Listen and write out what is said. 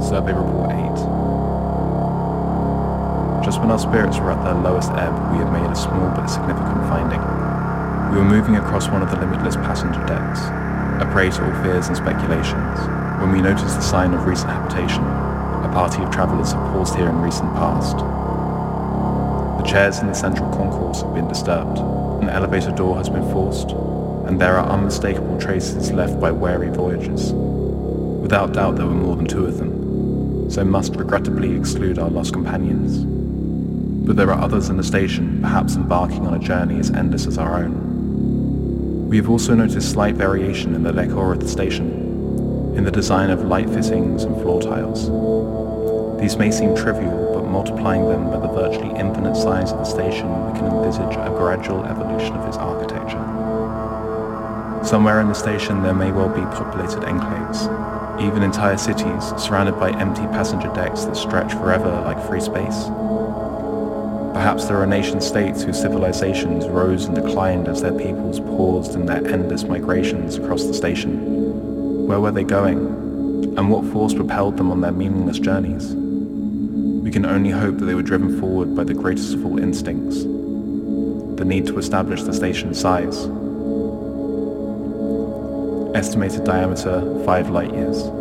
Survey Report 8. Just when our spirits were at their lowest ebb, we had made a small but significant finding. We were moving across one of the limitless passenger decks, a prey to all fears and speculations, when we noticed the sign of recent habitation. A party of travellers had paused here in recent past. The chairs in the central concourse have been disturbed, an elevator door has been forced, and there are unmistakable traces left by wary voyagers. Without doubt there were more than 2 of them, so must regrettably exclude our lost companions. But there are others in the station, perhaps embarking on a journey as endless as our own. We have also noticed slight variation in the decor of the station, in the design of light fittings and floor tiles. These may seem trivial, but multiplying them by the virtually infinite size of the station, we can envisage a gradual evolution of its architecture. Somewhere in the station there may well be populated enclaves, even entire cities surrounded by empty passenger decks that stretch forever like free space. Perhaps there are nation-states whose civilizations rose and declined as their peoples paused in their endless migrations across the station. Where were they going? And what force propelled them on their meaningless journeys? We can only hope that they were driven forward by the greatest of all instincts, the need to establish the station's size. Estimated diameter 5 light years.